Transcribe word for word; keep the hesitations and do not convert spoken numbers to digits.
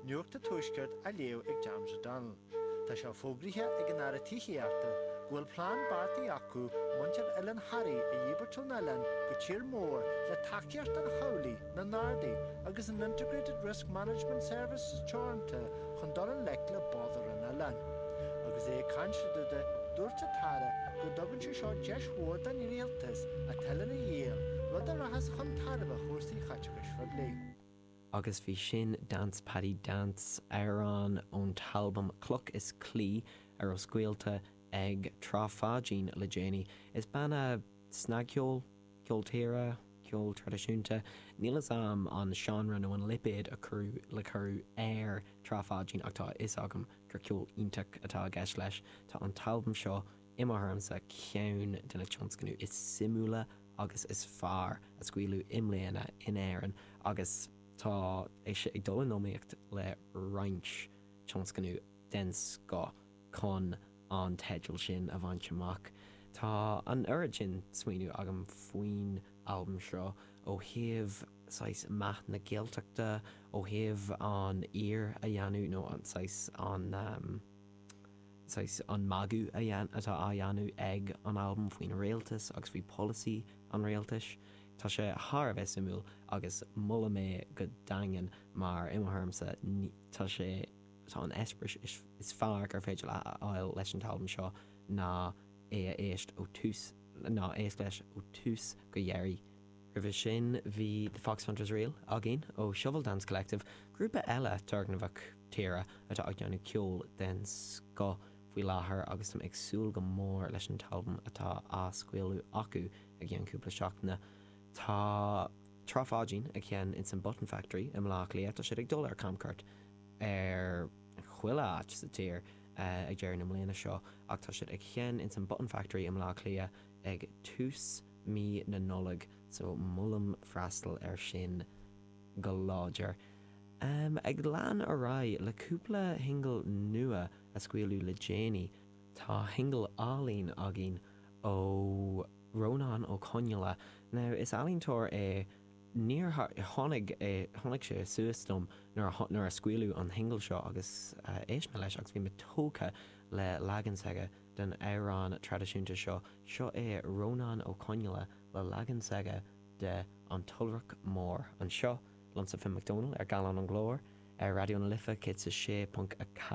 nuachta tuaisceart a léamh ag James O'Donnell. Tá sé fógrithe ag an aire tíchiarta, ghfuil plán bartaí acu muintear Ellen Harry a dhéibertún Ellen go tír mór le taceart an chomhlaí na Nardaí agus an Integrated Risk Management Services teoranta chun dul an lec le báidir an Ellen. Agus é cainsideide dúirte tara go dogann sé seo deis huair den rialtas a talann na dhéal rud a rahas chun tarbh chósaí chaiteachas fa bliain. Agus bhí sin dance paddy dance arán ón talbam Cloc is Clí ar os scuilta ag tráfáidín le déanaí. Is banna snagceol, ceoltéire, ceol tradiisiúnta, nílas am an seanra nó an lipid a cru le cru air tráfáidín ach tá is agam gur ceol ionteach atá a gceist leis. Tá an talbam seo imartharmsa ceann duna tionscanú is simúla agus is fearr a scuilú imléana in éireann agus tá é sé ag dul nóíocht le roinnt tionscanú den sco chun an teideal sin a bhaint amach. Tá an origin smaoinú agam faoin albumm seo ó thaobh sais maith na Gaeltachta, ó thaobh an ír a dheanú nó an sais an um, sais an magu a dhean atá a dheanú ag an albumm faoin réaltas agus faoi policy an réaltas. Tá sé thar bheith simúil agus mula mé go daingan mar imartharmsa tá sé tá an espris is, is fearr gur féidir áil leis an talbam seo ná é a éist ó tús ná éist leis ó tús go dhéirí. Ribh sin bhí the Fox Hunters Reel agin ó Shovel Dance Collective, grúpa eile tuirgnamhach tíre atá ag deanú ceol den sco faoi láthair agus tam agsúil go mór leis an talbam atá a scuilú acu a gceann cúpla seachtainna. Tá tráfáidín a cheann in san Button Factory im lá léir tá sé ag dul ar camcart ar chuile áit sa tír uh, ag dearna mléana seo ach tá sé ag cheann in san Button Factory im lá léir ag tús mí na nolag so mullam freastal ar sin go láidir. Um, ag lean a rá le cúpla hingle nua a scuilú le déanaí tá hingle álín agin ó Rónán ó Coinneala. Now is alíntóir é níor tháinig é tháinig sé suastom nar a scuilú an hingle seo agus uh, éis me leis agus bhí me tóca le lagansaige den érán tradiisiúnta seo. Seo é Rónán ó Coinneala le lagansaige de an Tulrach Mór. An seo lan sa Finn McDonald ar Galan an Glór ar Radio na Lifa kit sa sé punt a